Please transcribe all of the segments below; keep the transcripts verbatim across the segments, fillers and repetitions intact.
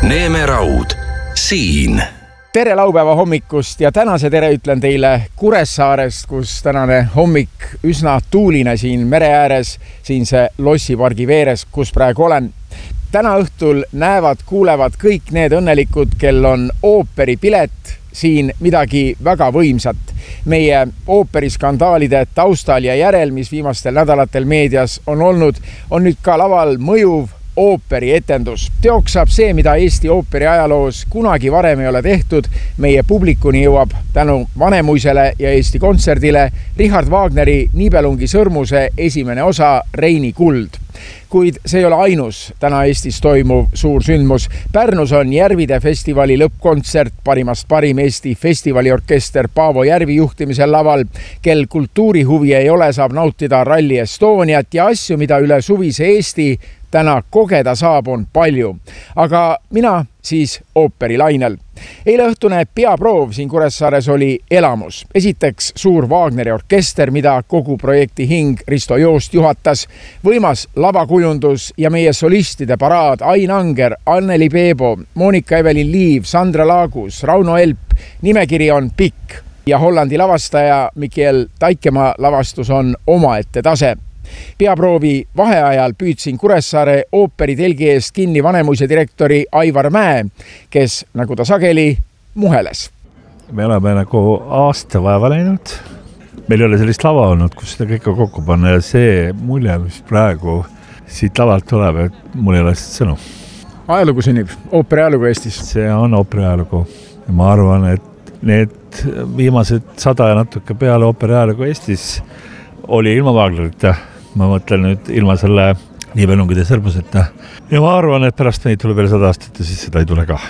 Neeme Raud, siin. Tere laupäeva hommikust ja tänase tere ütlen teile Kuressaarest, kus tänane hommik üsna tuuline siin mere ääres, siin see Lossipargi veeres, kus praegu olen. Täna õhtul näevad, kuulevad kõik need õnnelikud, kel on ooperipilet, siin midagi väga võimsat. Meie ooperiskandaalide taustal ja järel, mis viimastel nädalatel meedias on olnud, on nüüd ka laval mõjuv ooperietendus. Teoks saab see, mida Eesti ooperi ajaloos kunagi varem ei ole tehtud. Meie publikuni jõuab tänu Vanemuisele ja Eesti Kontserdile Richard Wagneri Nibelungi sõrmuse esimene osa Reini kuld. Kuid see ei ole ainus täna Eestis toimuv suur sündmus. Pärnus on Järvide festivali lõppkontsert, parimast parim Eesti festivaliorkester Paavo Järvi juhtimisel laval. Kel kultuurihuvi ei ole, saab nautida Rally Estoniat ja asju, mida üle suvise Eesti täna kogeda saab, on palju. Aga mina siis ooperilainel. Eile õhtune peaproov siin Kuressaares oli elamus. Esiteks suur Wagneri orkester, mida kogu projekti hing Risto Joost juhatas. Võimas lavakujundus ja meie solistide paraad Ain Anger, Anneli Peebo, Monika Evelin Liiv, Sandra Laagus, Rauno Elp. Nimekiri on pikk ja Hollandi lavastaja Mikael Taikemaa lavastus on omaette tase. Peaproovi vaheajal püüdsin Kuressaare ooperi telgi eest kinni Vanemuise direktori Aivar Mäe, kes, nagu ta sageli, muheles. Me oleme nagu aasta vaeva läinud. Meil ei ole sellist lava olnud, kus seda kõike kokku panna ja see mulje, mis praegu siit lavalt tuleb, et mul ei ole sõnu. Ajalugu sünnib, ooperi ajalugu Eestis. See on ooperi ajalugu. Ma arvan, et need viimased sada ja natuke peale ooperi ajalugu Eestis oli ilma Wagnerita. Ma mõtlen nüüd ilma selle Nibelungide sõrmuseta. Ja ma arvan, et pärast meid tuleb veel sada aastat ja siis seda ei tule ka.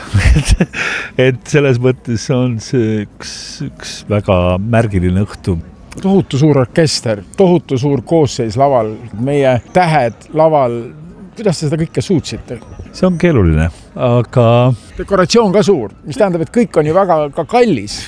et selles mõttes on see üks, üks väga märgiline õhtu. Tohutu suur orkester, tohutu suur koosseis laval, meie tähed laval. Kuidas te seda kõike suutsite? See on keeruline, aga... Dekoratsioon ka suur, mis tähendab, et kõik on ju väga ka kallis.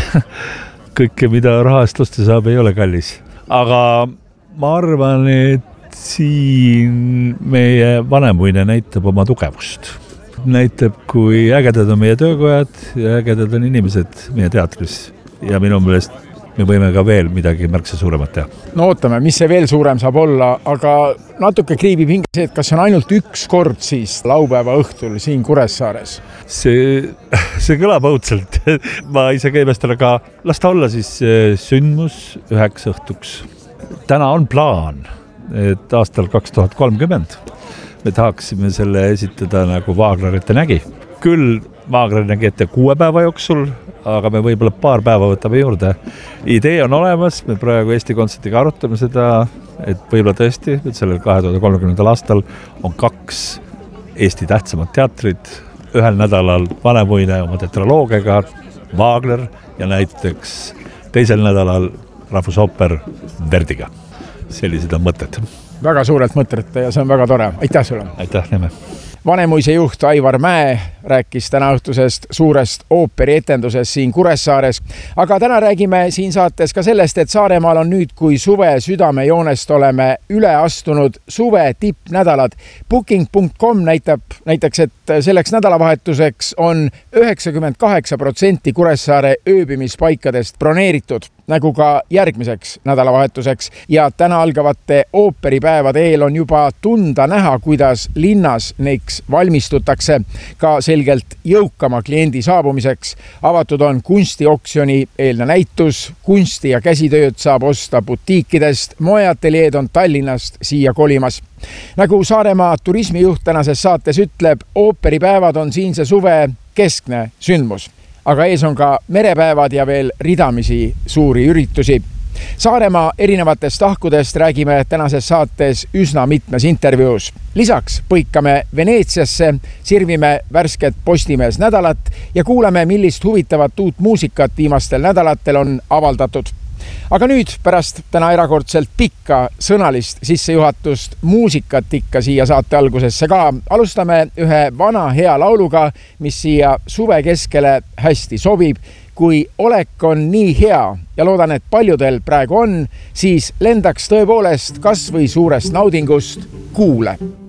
Kõike, mida rahast osta saab, ei ole kallis. Aga ma arvan, et siin meie Vanemuine näitab oma tugevust. Näitab, kui ägedad on meie töökojad ja ägedad on inimesed meie teatris. Ja minu meelest me võime ka veel midagi märksa suuremat teha. No ootame, mis see veel suurem saab olla, aga natuke kriibib hinge see, et kas on ainult üks kord siis laupäeva õhtul siin Kuressaares? See, see kõlab õudselt. Ma ise käimestan, aga las ta olla siis sündmus üheks õhtuks. Täna on plaan, et aastal kaks tuhat kolmkümmend me tahaksime selle esitada nagu Wagner ette nägi. Küll Wagner nägi ette kuue päeva jooksul, aga me võib-olla paar päeva võtame juurde. Idee on olemas, me praegu Eesti Kontserdiga arutame seda, et võib-olla tõesti, et sellel kahe tuhande kolmekümnendal aastal on kaks Eesti tähtsamat teatrit. Ühel nädalal Vanemuine oma tetraloogiaga, Wagner ja näiteks teisel nädalal Rahvusooper Verdiga. Sellised on mõtted. Väga suurelt mõtted ja see on väga tore. Aitäh sulle. Aitäh, Neeme. Vanemuise juht Aivar Mäe rääkis täna õhtusest suurest ooperietendusest siin Kuressaares. Aga täna räägime siin saates ka sellest, et Saaremaal on nüüd, kui suve südamejoonest oleme üle astunud suve tippnädalad. Booking punkt com näitab näiteks, et selleks nädalavahetuseks on üheksakümmend kaheksa protsenti Kuressaare ööbimispaikadest broneeritud, nagu ka järgmiseks nädalavahetuseks. Ja täna algavate ooperipäevade eel on juba tunda näha, kuidas linnas neiks valmistutakse ka selgelt jõukama kliendi saabumiseks. Avatud on kunstioksjoni eelne näitus, kunsti ja käsitööd saab osta butiikidest, moeateljeed on Tallinnast siia kolimas. Nagu Saaremaa turismijuht tänases saates ütleb, ooperipäevad on siinse suve keskne sündmus. Aga ees on ka merepäevad ja veel ridamisi suuri üritusi. Saaremaa erinevatest tahkudest räägime tänases saates üsna mitmes intervjuus. Lisaks põikame Veneetsiasse, sirvime värsket Postimees nädalat ja kuulame, millist huvitavat uut muusikat viimastel nädalatel on avaldatud. Aga nüüd pärast täna erakordselt pikka sõnalist sissejuhatust muusikat ikka siia saate algusesse ka. Alustame ühe vana hea lauluga, mis siia suve keskele hästi sobib. Kui olek on nii hea ja loodan, et paljudel praegu on, siis lendaks tõepoolest kas või suurest naudingust kuule.